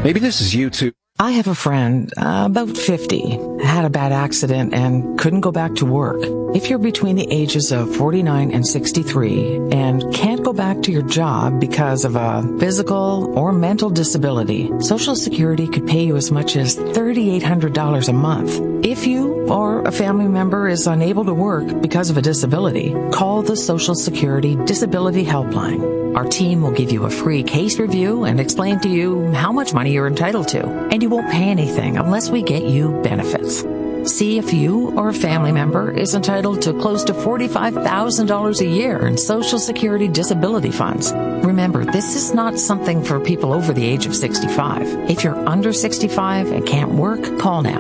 Maybe this is you too. I have a friend, about 50, had a bad accident and couldn't go back to work. If you're between the ages of 49 and 63 and can't go back to your job because of a physical or mental disability, Social Security could pay you as much as $3,800 a month. If you or a family member is unable to work because of a disability, call the Social Security Disability Helpline. Our team will give you a free case review and explain to you how much money you're entitled to. And you won't pay anything unless we get you benefits. See if you or a family member is entitled to close to $45,000 a year in Social Security disability funds. Remember, this is not something for people over the age of 65. If you're under 65 and can't work, call now.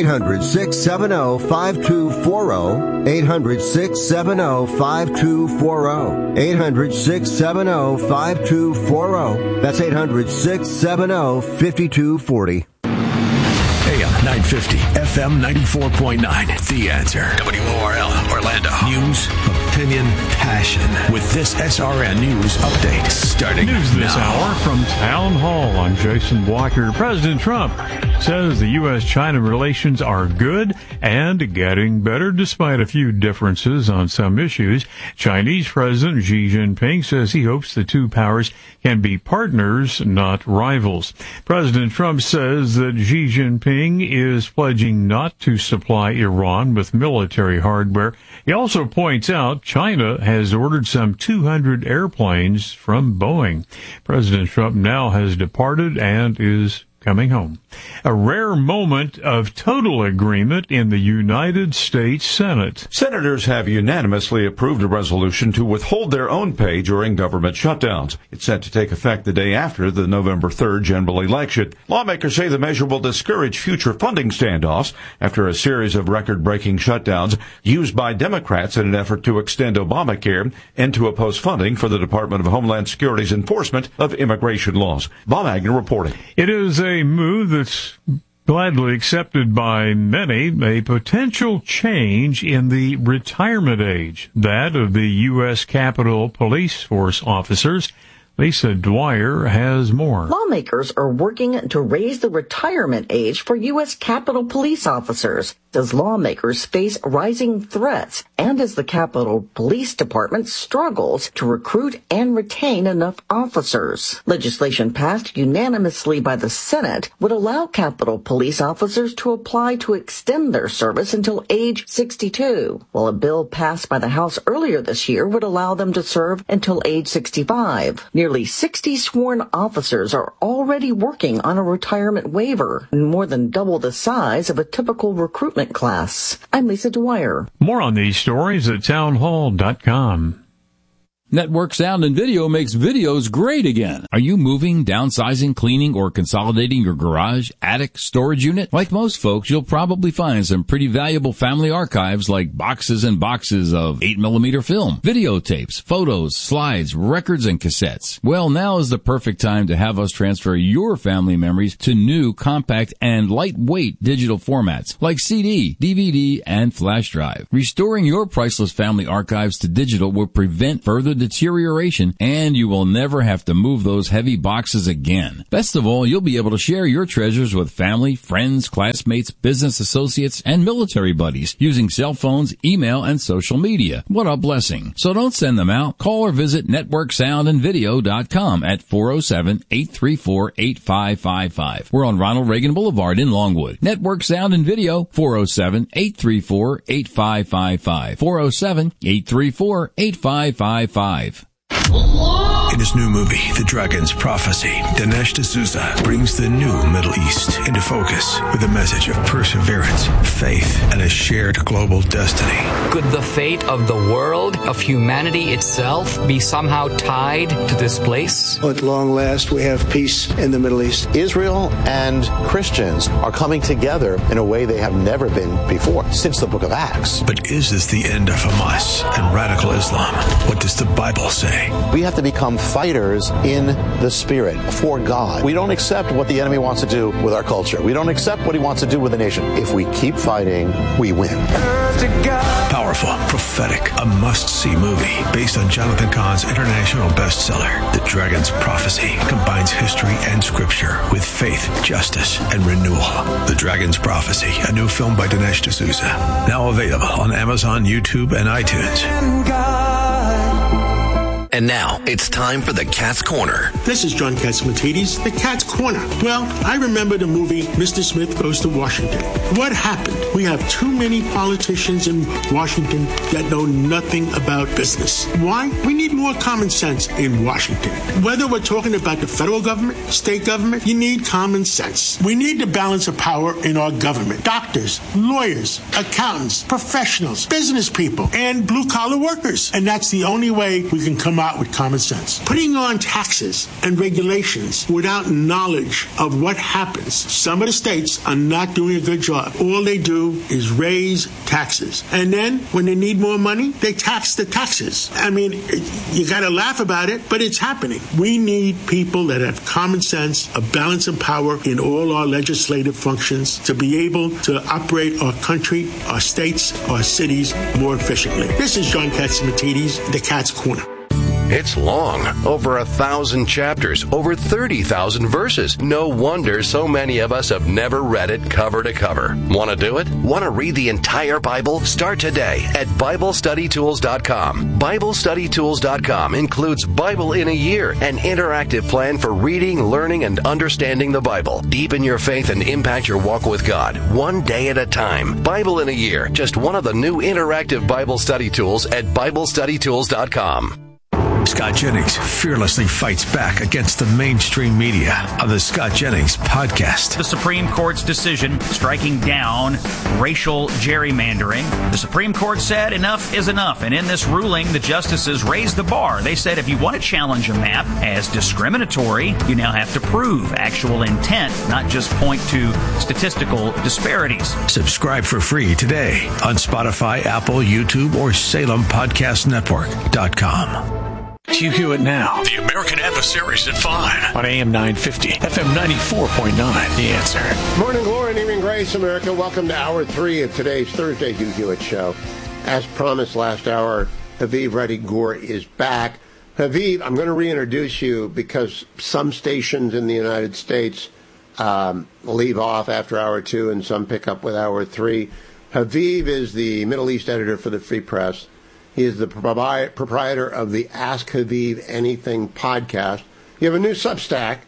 800-670-5240. 800-670-5240. 800-670-5240. That's 800-670-5240. AM 950, FM 94.9. The Answer. WORL, Orlando. News, opinion, passion. With this SRN News Update starting News this now. hour from Town Hall. I'm Jason Blocker. President Trump says the U.S.-China relations are good and getting better despite a few differences on some issues. Chinese President Xi Jinping says he hopes the two powers can be partners, not rivals. President Trump says that Xi Jinping is pledging not to supply Iran with military hardware. He also points out China has ordered some 200 airplanes from Boeing. President Trump now has departed and is coming home. A rare moment of total agreement in the United States Senate. Senators have unanimously approved a resolution to withhold their own pay during government shutdowns. It's set to take effect the day after the November 3rd general election. Lawmakers say the measure will discourage future funding standoffs after a series of record-breaking shutdowns used by Democrats in an effort to extend Obamacare and to oppose funding for the Department of Homeland Security's enforcement of immigration laws. Bob Agnew reporting. It is a move that's gladly accepted by many, a potential change in the retirement age, that of the U.S. Capitol Police Force officers. Lisa Dwyer has more. Lawmakers are working to raise the retirement age for U.S. Capitol Police officers as lawmakers face rising threats and as the Capitol Police Department struggles to recruit and retain enough officers. Legislation passed unanimously by the Senate would allow Capitol Police officers to apply to extend their service until age 62, while a bill passed by the House earlier this year would allow them to serve until age 65. Nearly 60 sworn officers are already working on a retirement waiver, more than double the size of a typical recruitment class. I'm Lisa Dwyer. More on these stories at townhall.com. Network Sound and Video makes videos great again. Are you moving, downsizing, cleaning, or consolidating your garage, attic, storage unit? Like most folks, you'll probably find some pretty valuable family archives like boxes and boxes of 8mm film, videotapes, photos, slides, records, and cassettes. Well, now is the perfect time to have us transfer your family memories to new, compact, and lightweight digital formats like CD, DVD, and flash drive. Restoring your priceless family archives to digital will prevent further deterioration, and you will never have to move those heavy boxes again. Best of all, you'll be able to share your treasures with family, friends, classmates, business associates, and military buddies using cell phones, email, and social media. What a blessing. So don't send them out. Call or visit networksoundandvideo.com at 407-834-8555. We're on Ronald Reagan Boulevard in Longwood. Network Sound and Video, 407-834-8555. 407-834-8555. In his new movie, The Dragon's Prophecy, Dinesh D'Souza brings the new Middle East into focus with a message of perseverance, faith, and a shared global destiny. Could the fate of the world, of humanity itself, be somehow tied to this place? At long last, we have peace in the Middle East. Israel and Christians are coming together in a way they have never been before, since the book of Acts. But is this the end of Hamas and radical Islam? What does the Bible say? We have to become fighters in the spirit for God. We don't accept what the enemy wants to do with our culture. We don't accept what he wants to do with the nation. If we keep fighting, we win. Powerful, prophetic, a must-see movie based on Jonathan Cahn's international bestseller, The Dragon's Prophecy, combines history and scripture with faith, justice, and renewal. The Dragon's Prophecy, a new film by Dinesh D'Souza, now available on Amazon, YouTube, and iTunes. And now, it's time for the Cat's Corner. This is John Catsimatidis, the Cat's Corner. Well, I remember the movie Mr. Smith Goes to Washington. What happened? We have too many politicians in Washington that know nothing about business. Why? We need more common sense in Washington. Whether we're talking about the federal government, state government, you need common sense. We need the balance of power in our government. Doctors, lawyers, accountants, professionals, business people, and blue-collar workers. And that's the only way we can come out with common sense. Putting on taxes and regulations without knowledge of what happens. Some of the states are not doing a good job. All they do is raise taxes. And then when they need more money, they tax the taxes. I mean, you got to laugh about it, but it's happening. We need people that have common sense, a balance of power in all our legislative functions to be able to operate our country, our states, our cities more efficiently. This is John Catsimatidis, the Cat's Corner. It's long, over 1,000 chapters, over 30,000 verses. No wonder so many of us have never read it cover to cover. Want to do it? Want to read the entire Bible? Start today at BibleStudyTools.com. BibleStudyTools.com includes Bible in a Year, an interactive plan for reading, learning, and understanding the Bible. Deepen your faith and impact your walk with God, one day at a time. Bible in a Year, just one of the new interactive Bible study tools at BibleStudyTools.com. Scott Jennings fearlessly fights back against the mainstream media on the Scott Jennings Podcast. The Supreme Court's decision striking down racial gerrymandering. The Supreme Court said enough is enough, and in this ruling, the justices raised the bar. They said if you want to challenge a map as discriminatory, you now have to prove actual intent, not just point to statistical disparities. Subscribe for free today on Spotify, Apple, YouTube, or SalemPodcastNetwork.com. Hugh Hewitt Now. The American Adversaries at 5. On AM 950, FM 94.9. The Answer. Morning glory and evening grace, America. Welcome to Hour 3 of today's Thursday Hugh Hewitt Show. As promised last hour, Haviv Reddy Gur is back. Haviv, I'm going to reintroduce you because some stations in the United States leave off after Hour 2 and some pick up with Hour 3. Haviv is the Middle East editor for the Free Press. He is the proprietor of the Ask Haviv Anything podcast. You have a new Substack,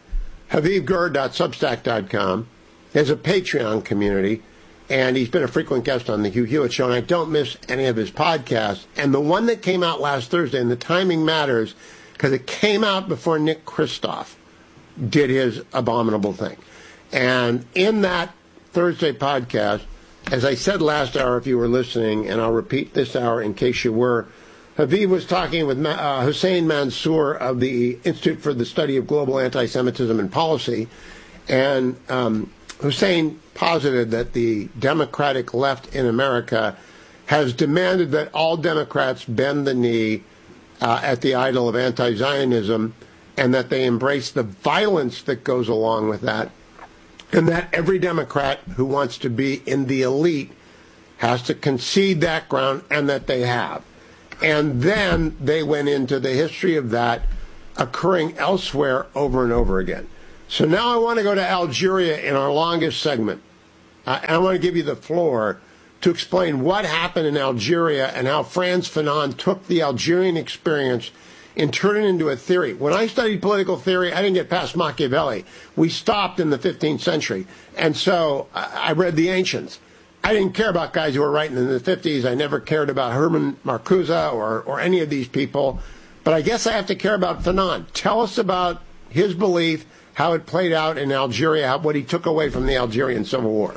HavivGur.substack.com. He has a Patreon community, and he's been a frequent guest on the Hugh Hewitt Show, and I don't miss any of his podcasts. And the one that came out last Thursday, and the timing matters, because it came out before Nick Kristof did his abominable thing. And in that Thursday podcast, as I said last hour, if you were listening, and I'll repeat this hour in case you were, Haviv was talking with Hussein Mansour of the Institute for the Study of Global Anti-Semitism and Policy, and Hussein posited that the Democratic left in America has demanded that all Democrats bend the knee at the idol of anti-Zionism, and that they embrace the violence that goes along with that. And that every Democrat who wants to be in the elite has to concede that ground, and that they have. And then they went into the history of that occurring elsewhere over and over again. So now I want to go to Algeria in our longest segment. And I want to give you the floor to explain what happened in Algeria and how Frantz Fanon took the Algerian experience and turn it into a theory. When I studied political theory, I didn't get past Machiavelli. We stopped in the 15th century. And so I read the ancients. I didn't care about guys who were writing in the 50s. I never cared about Herman Marcuse or any of these people. But I guess I have to care about Fanon. Tell us about his belief, how it played out in Algeria, what he took away from the Algerian Civil War.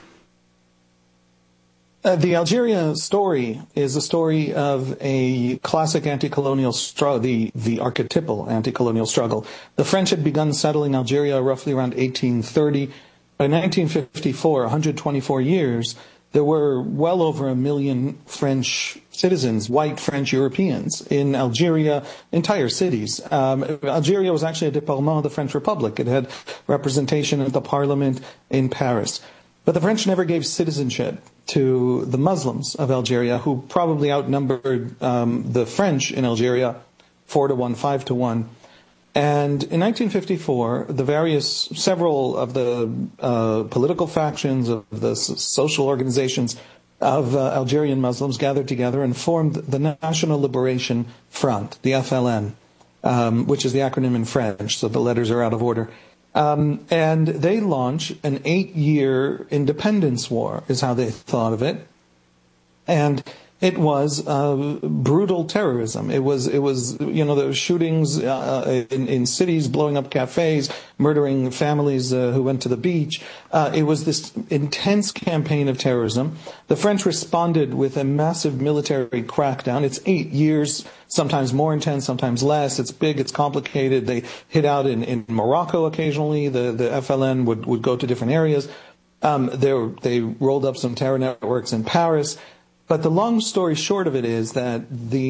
The Algeria story is a story of a classic anti-colonial struggle, the archetypal anti-colonial struggle. The French had begun settling Algeria roughly around 1830. By 1954, 124 years, there were well over 1 million French citizens, white French Europeans in Algeria, entire cities. Algeria was actually a département of the French Republic. It had representation at the parliament in Paris. But the French never gave citizenship to the Muslims of Algeria, who probably outnumbered the French in Algeria 4-1, 5-1. And in 1954, several of the political factions of the social organizations of Algerian Muslims gathered together and formed the National Liberation Front, the FLN, which is the acronym in French, so the letters are out of order. And they launched an 8-year independence war, is how they thought of it. And it was brutal terrorism. It was the shootings in cities, blowing up cafes, murdering families who went to the beach. It was this intense campaign of terrorism. The French responded with a massive military crackdown. It's 8 years, sometimes more intense, sometimes less. It's big, it's complicated. They hit out in Morocco occasionally. The FLN would go to different areas. They rolled up some terror networks in Paris. But the long story short of it is that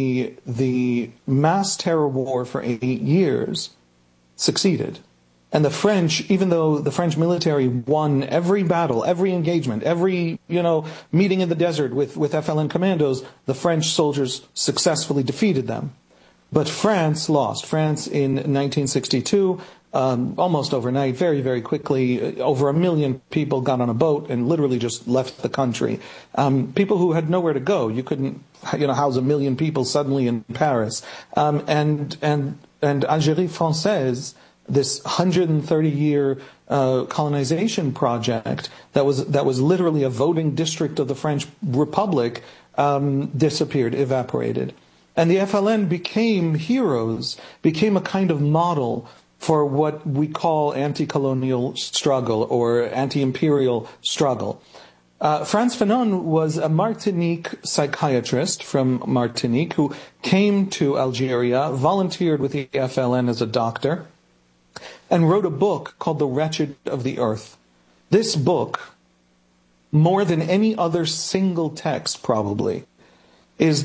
the mass terror war for 8 years succeeded. And the French, even though the French military won every battle, every engagement, every, meeting in the desert with FLN commandos, the French soldiers successfully defeated them. But France lost. France in 1962, almost overnight, very, very quickly, over 1 million people got on a boat and literally just left the country. People who had nowhere to go. You couldn't, house 1 million people suddenly in Paris. And Algérie Française, this 130-year colonization project that was literally a voting district of the French Republic, disappeared, evaporated. And the FLN became heroes, became a kind of model for what we call anti-colonial struggle or anti-imperial struggle. Frantz Fanon was a Martinique psychiatrist from Martinique who came to Algeria, volunteered with the FLN as a doctor, and wrote a book called The Wretched of the Earth. This book, more than any other single text probably, is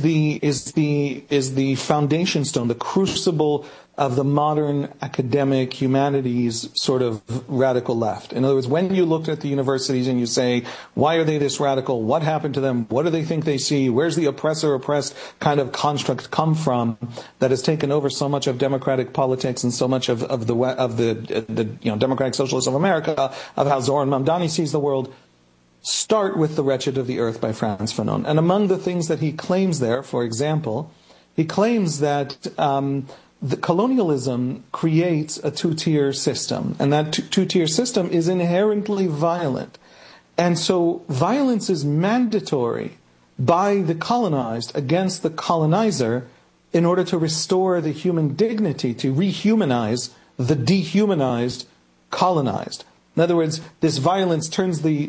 the foundation stone, the crucible of the modern academic humanities sort of radical left. In other words, when you looked at the universities and you say, why are they this radical? What happened to them? What do they think they see? Where's the oppressor-oppressed kind of construct come from that has taken over so much of democratic politics and so much of the democratic socialists of America, of how Zoran Mamdani sees the world? Start with The Wretched of the Earth by Frantz Fanon. And among the things that he claims there, for example, he claims that the colonialism creates a two-tier system, and that two-tier system is inherently violent. And so violence is mandatory by the colonized against the colonizer in order to restore the human dignity, to rehumanize the dehumanized colonized. In other words, this violence turns the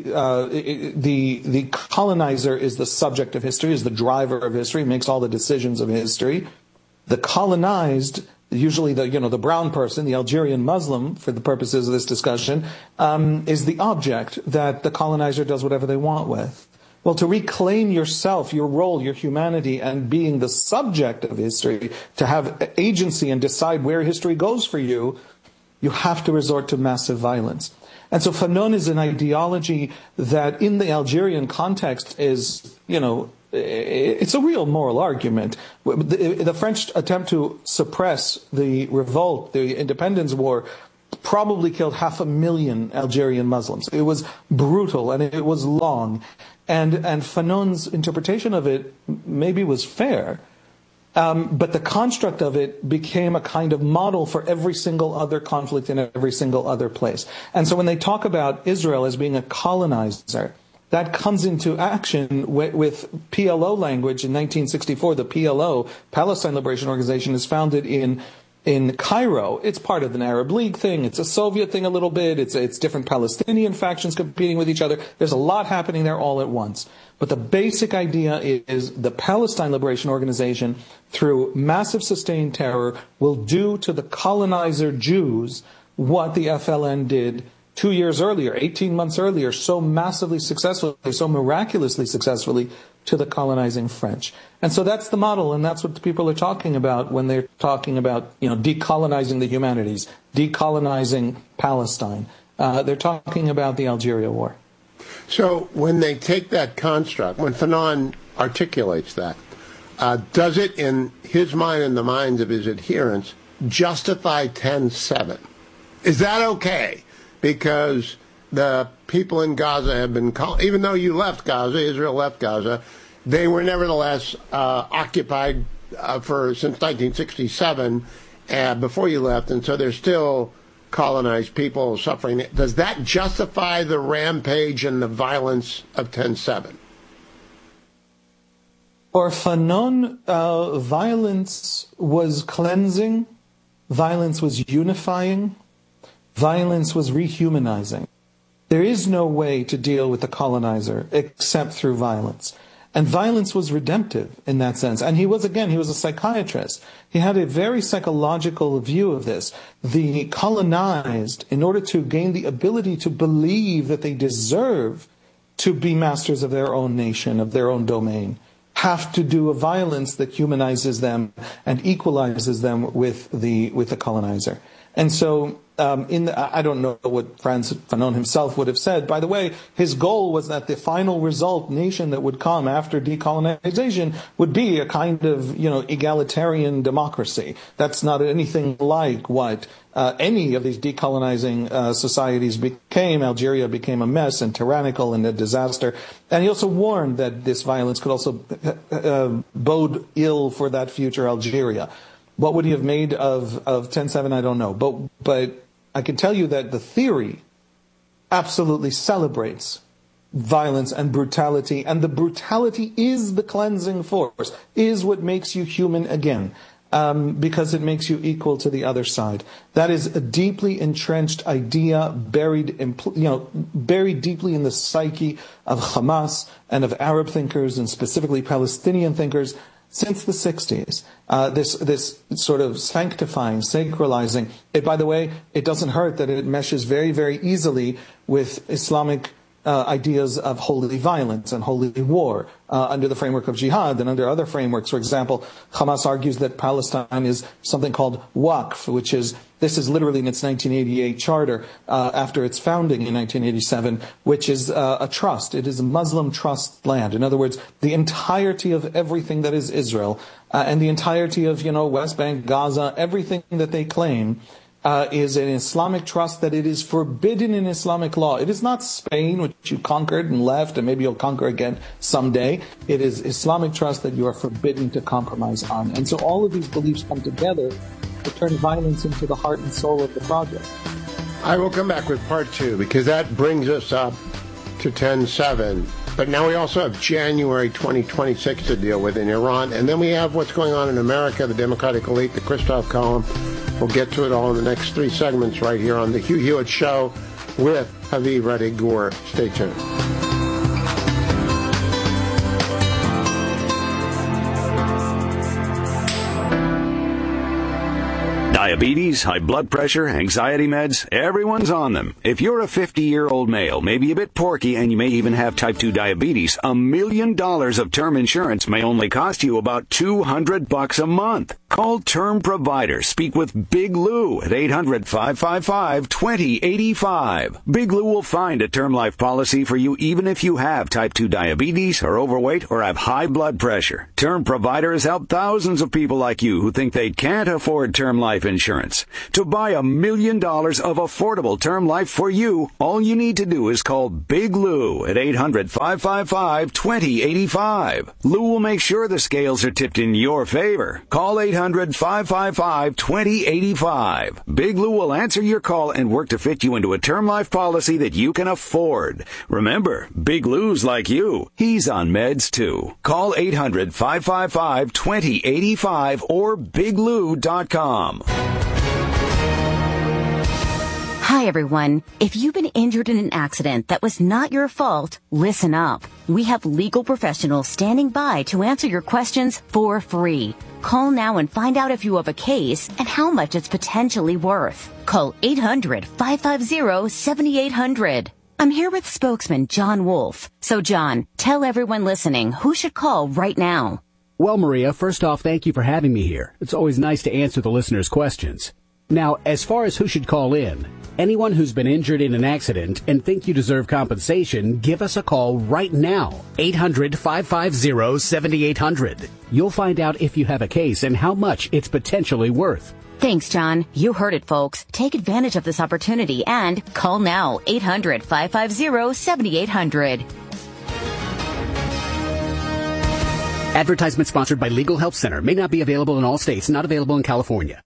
colonizer is the subject of history, is the driver of history, makes all the decisions of history. The colonized, usually the brown person, the Algerian Muslim, for the purposes of this discussion, is the object that the colonizer does whatever they want with. Well, to reclaim yourself, your role, your humanity, and being the subject of history, to have agency and decide where history goes for you, you have to resort to massive violence. And so Fanon is an ideology that in the Algerian context is, it's a real moral argument. The French attempt to suppress the revolt, the independence war, probably killed 500,000 Algerian Muslims. It was brutal and it was long. And Fanon's interpretation of it maybe was fair. But the construct of it became a kind of model for every single other conflict in every single other place. And so when they talk about Israel as being a colonizer, that comes into action with PLO language in 1964. The PLO, Palestine Liberation Organization, is founded in Cairo. It's part of an Arab League thing. It's a Soviet thing a little bit. It's different Palestinian factions competing with each other. There's a lot happening there all at once. But the basic idea is the Palestine Liberation Organization, through massive sustained terror, will do to the colonizer Jews what the FLN did 2 years earlier, 18 months earlier, so massively successfully, so miraculously successfully to the colonizing French. And so that's the model, and that's what the people are talking about when they're talking about, decolonizing the humanities, decolonizing Palestine. They're talking about the Algeria War. So when they take that construct, when Fanon articulates that, does it, in his mind and the minds of his adherents, justify 10-7? Is that okay? Because the people in Gaza have been called, even though you left Gaza, Israel left Gaza, they were nevertheless occupied since 1967 before you left, and so they're still colonized people suffering. Does that justify the rampage and the violence of 10-7? For Fanon, violence was cleansing, violence was unifying, violence was rehumanizing. There is no way to deal with the colonizer except through violence. And violence was redemptive in that sense. And he was a psychiatrist. He had a very psychological view of this. The colonized, in order to gain the ability to believe that they deserve to be masters of their own nation, of their own domain, have to do a violence that humanizes them and equalizes them with the colonizer. And so, I don't know what Frantz Fanon himself would have said. By the way, his goal was that the final result nation that would come after decolonization would be a kind of, egalitarian democracy. That's not anything like what any of these decolonizing societies became. Algeria became a mess and tyrannical and a disaster. And he also warned that this violence could also bode ill for that future Algeria. What would he have made of 10-7? I don't know. But I can tell you that the theory absolutely celebrates violence and brutality, and the brutality is the cleansing force, is what makes you human again, because it makes you equal to the other side. That is a deeply entrenched idea, buried deeply in the psyche of Hamas and of Arab thinkers, and specifically Palestinian thinkers, since the 60s. This sort of sanctifying, sacralizing. By the way, it doesn't hurt that it meshes very, very easily with Islamic ideas of holy violence and holy war under the framework of jihad and under other frameworks. For example, Hamas argues that Palestine is something called Waqf, this is literally in its 1988 charter after its founding in 1987, which is a trust. It is a Muslim trust land. In other words, the entirety of everything that is Israel and the entirety of, West Bank, Gaza, everything that they claim is an Islamic trust that it is forbidden in Islamic law. It is not Spain, which you conquered and left, and maybe you'll conquer again someday. It is Islamic trust that you are forbidden to compromise on. And so all of these beliefs come together to turn violence into the heart and soul of the project. I will come back with part 2, because that brings us up to 10-7. But now we also have January 2026 to deal with in Iran. And then we have what's going on in America, the Democratic elite, the Christoph column. We'll get to it all in the next 3 segments right here on The Hugh Hewitt Show with Haviv Rettig-Gur. Stay tuned. Diabetes, high blood pressure, anxiety meds, everyone's on them. If you're a 50-year-old male, maybe a bit porky, and you may even have type 2 diabetes, $1 million of term insurance may only cost you about $200 a month. Call Term Provider. Speak with Big Lou at 800-555-2085. Big Lou will find a term life policy for you even if you have type 2 diabetes, are overweight, or have high blood pressure. Term Provider has helped thousands of people like you who think they can't afford term life insurance. To buy $1 million of affordable term life for you, all you need to do is call Big Lou at 800-555-2085. Lou will make sure the scales are tipped in your favor. Call 800-555-2085. Big Lou will answer your call and work to fit you into a term life policy that you can afford. Remember, Big Lou's like you. He's on meds too. Call 800-555-2085 or biglou.com. Hi, everyone. If you've been injured in an accident that was not your fault, listen up. We have legal professionals standing by to answer your questions for free. Call now and find out if you have a case and how much it's potentially worth. Call 800-550-7800. I'm here with spokesman John Wolf. So, John, tell everyone listening who should call right now. Well, Maria, first off, thank you for having me here. It's always nice to answer the listeners' questions. Now, as far as who should call in, anyone who's been injured in an accident and think you deserve compensation, give us a call right now. 800-550-7800. You'll find out if you have a case and how much it's potentially worth. Thanks, John. You heard it, folks. Take advantage of this opportunity and call now. 800-550-7800. Advertisement sponsored by Legal Help Center. May not be available in all states. Not available in California.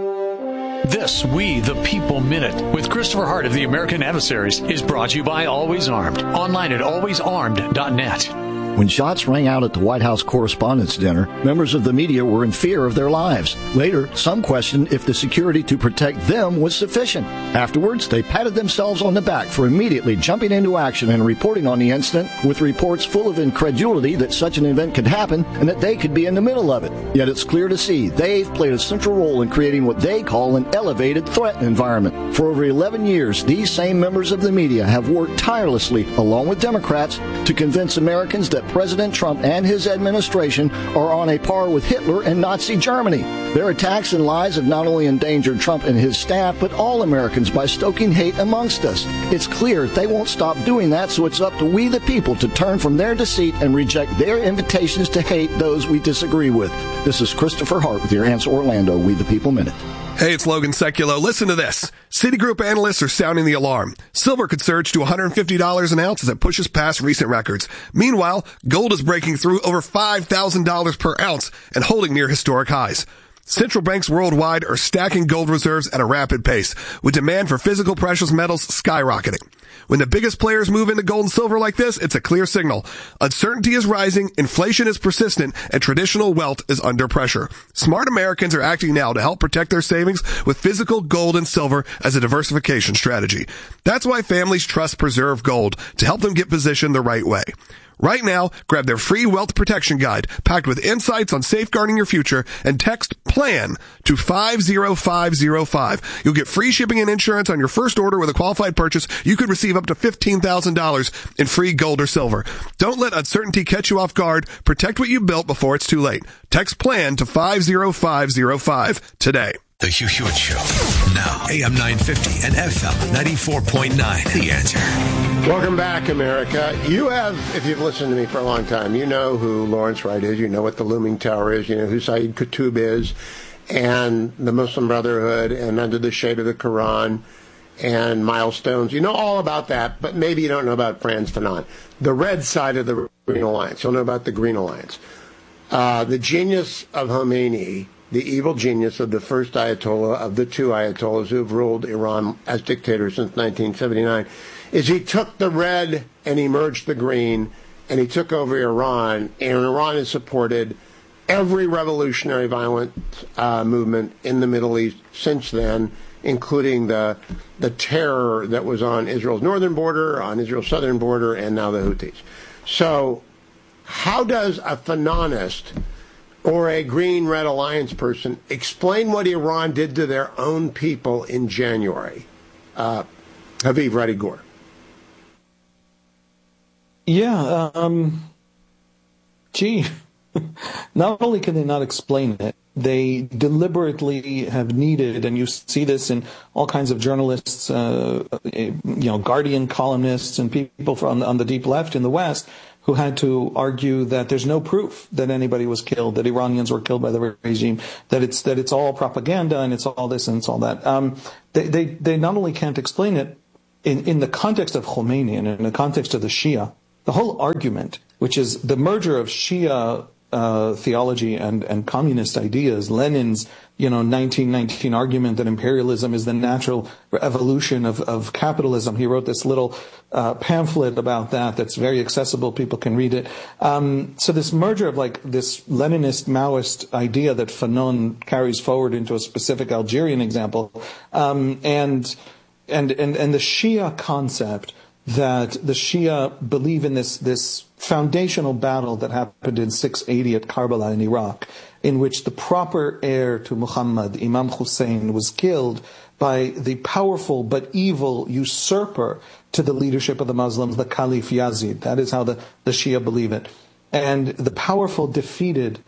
This We the People Minute with Christopher Hart of the American Adversaries is brought to you by Always Armed. Online at alwaysarmed.net. When shots rang out at the White House Correspondents' Dinner, members of the media were in fear of their lives. Later, some questioned if the security to protect them was sufficient. Afterwards, they patted themselves on the back for immediately jumping into action and reporting on the incident with reports full of incredulity that such an event could happen and that they could be in the middle of it. Yet it's clear to see they've played a central role in creating what they call an elevated threat environment. For over 11 years, these same members of the media have worked tirelessly, along with Democrats, to convince Americans that President Trump and his administration are on a par with Hitler and Nazi Germany. Their attacks and lies have not only endangered Trump and his staff, but all Americans by stoking hate amongst us. It's clear they won't stop doing that, so it's up to we the people to turn from their deceit and reject their invitations to hate those we disagree with. This is Christopher Hart with your Answer Orlando We the People Minute. Hey, it's Logan Sekulow. Listen to this. Citigroup analysts are sounding the alarm. Silver could surge to $150 an ounce as it pushes past recent records. Meanwhile, gold is breaking through over $5,000 per ounce and holding near historic highs. Central banks worldwide are stacking gold reserves at a rapid pace, with demand for physical precious metals skyrocketing. When the biggest players move into gold and silver like this, it's a clear signal. Uncertainty is rising, inflation is persistent, and traditional wealth is under pressure. Smart Americans are acting now to help protect their savings with physical gold and silver as a diversification strategy. That's why families trust Preserve Gold to help them get positioned the right way. Right now, grab their free wealth protection guide packed with insights on safeguarding your future and text PLAN to 50505. You'll get free shipping and insurance on your first order with a qualified purchase. You could receive up to $15,000 in free gold or silver. Don't let uncertainty catch you off guard. Protect what you built before it's too late. Text PLAN to 50505 today. The Hugh Hewitt Show. Now, AM 950 and FM 94.9. The Answer. Welcome back, America. You have, if you've listened to me for a long time, you know who Lawrence Wright is. You know what the Looming Tower is. You know who Saeed Qutb is. And the Muslim Brotherhood and Under the Shade of the Quran and Milestones. You know all about that, but maybe you don't know about Frantz Fanon. The red side of the Green Alliance. You'll know about the Green Alliance. The genius of Khomeini, the evil genius of the first Ayatollah of the two Ayatollahs who have ruled Iran as dictator since 1979, is he took the red and he merged the green, and he took over Iran, and Iran has supported every revolutionary violent movement in the Middle East since then, including the terror that was on Israel's northern border, on Israel's southern border, and now the Houthis. So how does a Fanonist or a Green-Red Alliance person explain what Iran did to their own people in January? Haviv, Reddy Gore. Yeah, not only can they not explain it, they deliberately have needed, and you see this in all kinds of journalists, Guardian columnists and people on the deep left in the West, who had to argue that there's no proof that anybody was killed, that Iranians were killed by the regime, that it's all propaganda and it's all this and it's all that. They not only can't explain it in the context of Khomeini and in the context of the Shia. The whole argument, which is the merger of Shia theology and communist ideas, Lenin's 1919 argument that imperialism is the natural evolution of capitalism. He wrote this little pamphlet about that's very accessible. People can read it. So this merger of this Leninist Maoist idea that Fanon carries forward into a specific Algerian example, and the Shia concept that the Shia believe in this foundational battle that happened in 680 at Karbala in Iraq, in which the proper heir to Muhammad, Imam Hussein, was killed by the powerful but evil usurper to the leadership of the Muslims, the Caliph Yazid. That is how the Shia believe it. And the powerful defeated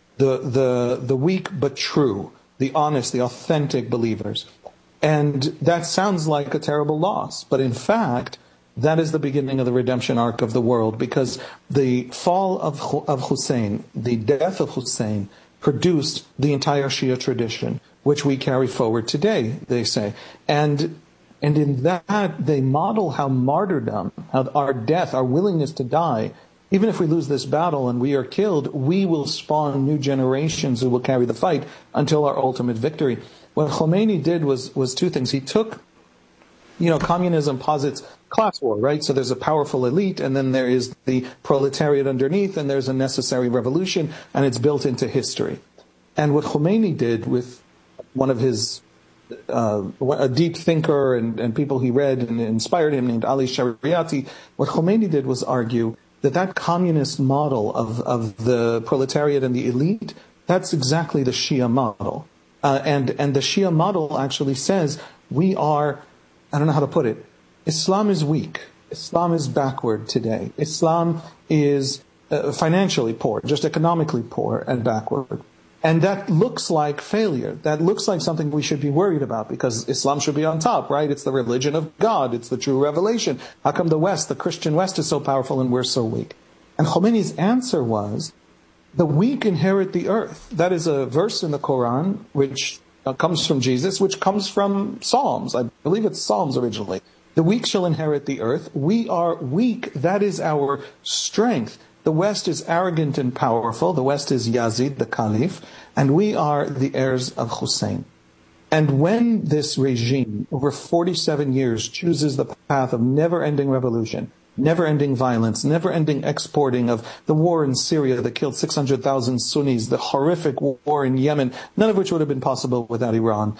the weak but true, the honest, the authentic believers. And that sounds like a terrible loss, but in fact, that is the beginning of the redemption arc of the world, because the fall of Hussein, the death of Hussein, produced the entire Shia tradition, which we carry forward today, they say. And in that, they model how martyrdom, how our death, our willingness to die, even if we lose this battle and we are killed, we will spawn new generations who will carry the fight until our ultimate victory. What Khomeini did was two things. He took, communism posits class war, right? So there's a powerful elite, and then there is the proletariat underneath, and there's a necessary revolution, and it's built into history. And what Khomeini did with one of his, a deep thinker and people he read and inspired him, named Ali Shariati, what Khomeini did was argue that communist model of the proletariat and the elite, that's exactly the Shia model. And the Shia model actually says we are, I don't know how to put it, Islam is weak. Islam is backward today. Islam is financially poor, just economically poor and backward. And that looks like failure. That looks like something we should be worried about, because Islam should be on top, right? It's the religion of God. It's the true revelation. How come the West, the Christian West, is so powerful and we're so weak? And Khomeini's answer was, the weak inherit the earth. That is a verse in the Quran, which comes from Jesus, which comes from Psalms. I believe it's Psalms originally. The weak shall inherit the earth. We are weak. That is our strength. The West is arrogant and powerful. The West is Yazid, the Caliph, and we are the heirs of Hussein. And when this regime, over 47 years, chooses the path of never-ending revolution, never-ending violence, never-ending exporting of the war in Syria that killed 600,000 Sunnis, the horrific war in Yemen, none of which would have been possible without Iran.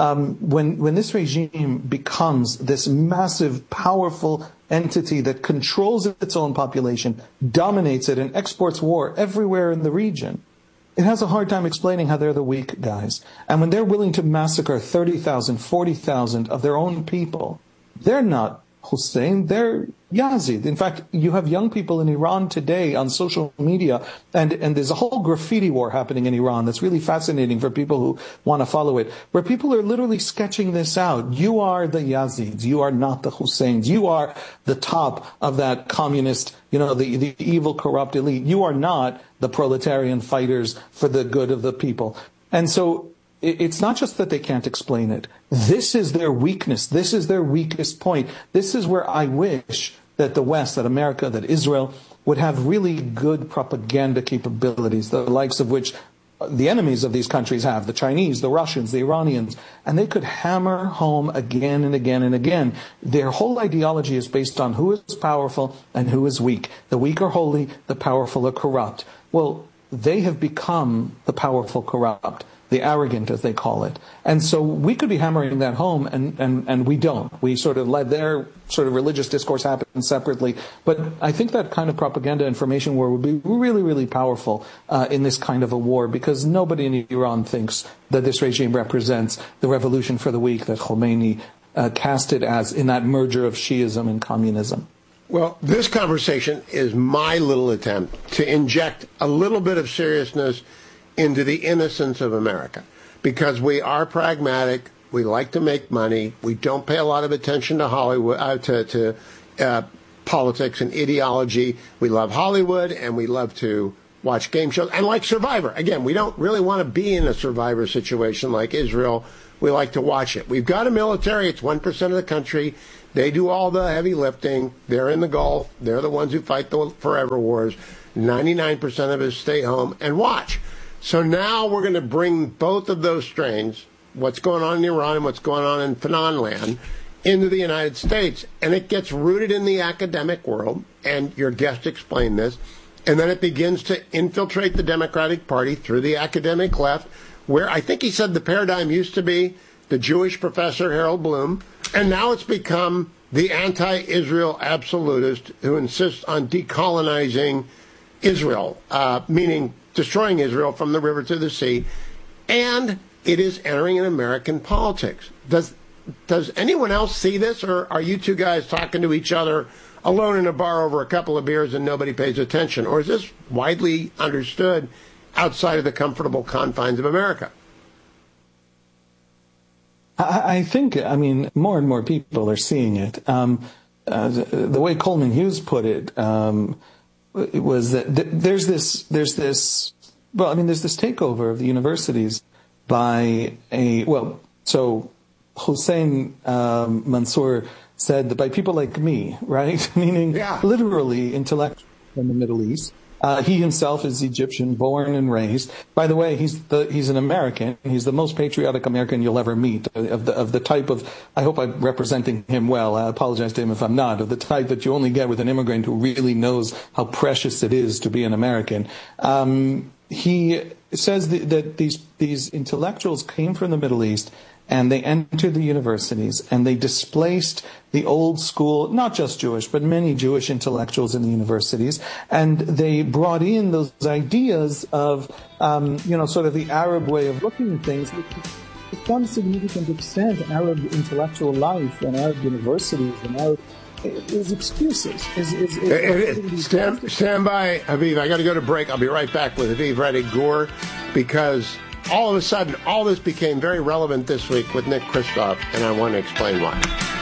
When this regime becomes this massive, powerful entity that controls its own population, dominates it, and exports war everywhere in the region, it has a hard time explaining how they're the weak guys. And when they're willing to massacre 30,000, 40,000 of their own people, they're not Hussein, they're Yazid. In fact, you have young people in Iran today on social media, and there's a whole graffiti war happening in Iran that's really fascinating for people who want to follow it, where people are literally sketching this out. You are the Yazids, you are not the Husseins, you are the top of that communist, the evil, corrupt elite. You are not the proletarian fighters for the good of the people. And so it's not just that they can't explain it. This is their weakness. This is their weakest point. This is where I wish that the West, that America, that Israel would have really good propaganda capabilities, the likes of which the enemies of these countries have, the Chinese, the Russians, the Iranians, and they could hammer home again and again and again. Their whole ideology is based on who is powerful and who is weak. The weak are holy, the powerful are corrupt. Well, they have become the powerful corrupt, the arrogant, as they call it. And so we could be hammering that home, and we don't. We sort of let their sort of religious discourse happen separately. But I think that kind of propaganda information war would be really, really powerful in this kind of a war, because nobody in Iran thinks that this regime represents the revolution for the weak that Khomeini cast it as in that merger of Shiism and communism. Well, this conversation is my little attempt to inject a little bit of seriousness into the innocence of America, because we are pragmatic. We like to make money. We don't pay a lot of attention to Hollywood, to politics and ideology. We love Hollywood, and we love to watch game shows. And like Survivor, again, we don't really want to be in a Survivor situation like Israel. We like to watch it. We've got a military. It's 1% of the country. They do all the heavy lifting. They're in the Gulf. They're the ones who fight the forever wars. 99% of us stay home and watch. So now we're going to bring both of those strains, what's going on in Iran and what's going on in Fanon land, into the United States. And it gets rooted in the academic world, and your guest explained this, and then it begins to infiltrate the Democratic Party through the academic left, where I think he said the paradigm used to be the Jewish professor Harold Bloom, and now it's become the anti-Israel absolutist who insists on decolonizing Israel, meaning destroying Israel from the river to the sea, and it is entering in American politics. Does does anyone else see this, or are you two guys talking to each other alone in a bar over a couple of beers and nobody pays attention? Or is this widely understood outside of the comfortable confines of America? I think, more and more people are seeing it. The way Coleman Hughes put it, it was that there's this takeover of the universities by so Hossein Mansour said that by people like me, right? Meaning literally intellectuals from the Middle East. He himself is Egyptian, born and raised. By the way, he's an American. He's the most patriotic American you'll ever meet. Of the type of, I hope I'm representing him well. I apologize to him if I'm not. Of the type that you only get with an immigrant who really knows how precious it is to be an American. He says that these intellectuals came from the Middle East, and they entered the universities, and they displaced the old school, not just Jewish, but many Jewish intellectuals in the universities, and they brought in those ideas of, sort of the Arab way of looking at things, which to some significant extent, Arab intellectual life and Arab universities and Arab is excuses. Stand by, Aviv. I got to go to break. I'll be right back with Aviv Rettig-Gur, because all of a sudden, all this became very relevant this week with Nick Kristof, and I want to explain why.